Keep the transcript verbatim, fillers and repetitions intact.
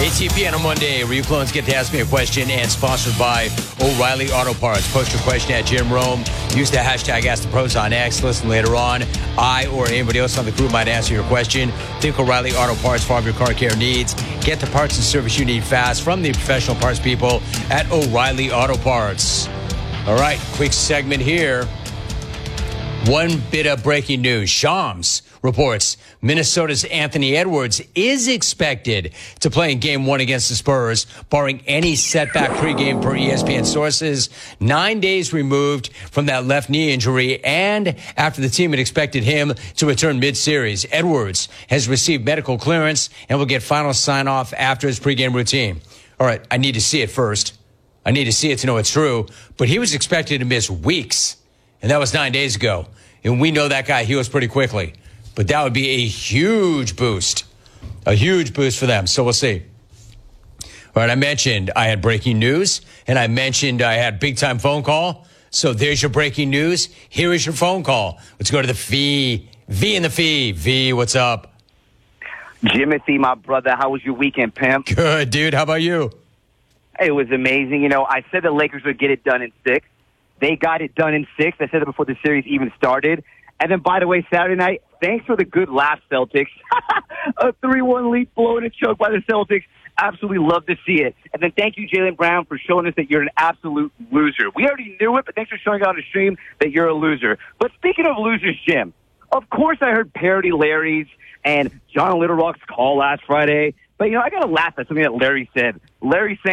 A T P on a Monday, where you clones get to ask me a question, and sponsored by O'Reilly Auto Parts. Post your question at Jim Rome. Use the hashtag AskThePros on X. Listen later on. I or anybody else on the crew might answer your question. Think O'Reilly Auto Parts for all of your car care needs. Get the parts and service you need fast from the professional parts people at O'Reilly Auto Parts. All right, quick segment here. One bit of breaking news. Shams reports Minnesota's Anthony Edwards is expected to play in game one against the Spurs, barring any setback pregame per E S P N sources. Nine days removed from that left knee injury, and after the team had expected him to return mid-series. Edwards has received medical clearance and will get final sign-off after his pregame routine. All right, I need to see it first. I need to see it to know it's true, but he was expected to miss weeks, and that was nine days ago. And we know that guy heals pretty quickly. But that would be a huge boost, a huge boost for them. So we'll see. All right, I mentioned I had breaking news, and I mentioned I had big-time phone call. So there's your breaking news. Here is your phone call. Let's go to the V. V in the V. V, what's up? Jimothy, my brother, how was your weekend, pimp? Good, dude. How about you? It was amazing. You know, I said the Lakers would get it done in six. They got it done in six. I said it before the series even started. And then, by the way, Saturday night, thanks for the good laugh, Celtics. A three one lead blown and choked by the Celtics. Absolutely love to see it. And then thank you, Jaylen Brown, for showing us that you're an absolute loser. We already knew it, but thanks for showing out on the stream that you're a loser. But speaking of losers, Jim, of course I heard Parody Larry's and John Little Rock's call last Friday. But, you know, I got to laugh at something that Larry said. Larry saying,